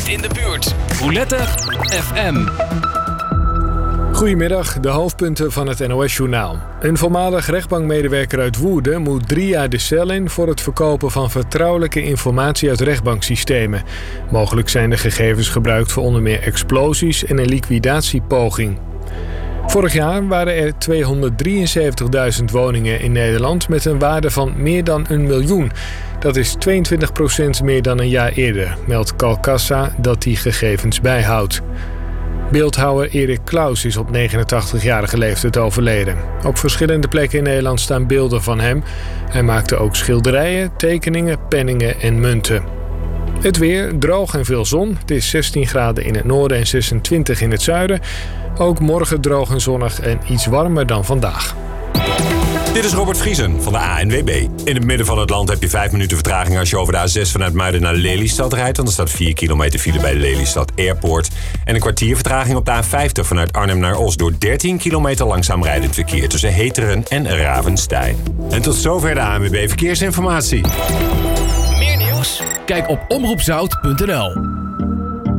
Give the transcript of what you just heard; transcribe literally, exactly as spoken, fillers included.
in de buurt. Roulette F M. Goedemiddag, de hoofdpunten van het N O S-journaal. Een voormalig rechtbankmedewerker uit Woerden moet drie jaar de cel in voor het verkopen van vertrouwelijke informatie uit rechtbanksystemen. Mogelijk zijn de gegevens gebruikt voor onder meer explosies en een liquidatiepoging. Vorig jaar waren er tweehonderddrieënzeventigduizend woningen in Nederland met een waarde van meer dan een miljoen. Dat is tweeëntwintig procent meer dan een jaar eerder, meldt Calcassa dat die gegevens bijhoudt. Beeldhouwer Erik Claus is op negenentachtigjarige leeftijd overleden. Op verschillende plekken in Nederland staan beelden van hem. Hij maakte ook schilderijen, tekeningen, penningen en munten. Het weer, droog en veel zon. Het is zestien graden in het noorden en zesentwintig in het zuiden. Ook morgen droog en zonnig en iets warmer dan vandaag. Dit is Robert Vriesen van de A N W B. In het midden van het land heb je vijf minuten vertraging als je over de A zes vanuit Muiden naar Lelystad rijdt. Want er staat vier kilometer file bij Lelystad Airport. En een kwartier vertraging op de A vijftig vanuit Arnhem naar Os door dertien kilometer langzaam rijdend verkeer tussen Heteren en Ravenstein. En tot zover de A N W B Verkeersinformatie. Meer nieuws? Kijk op omroep zout punt n l.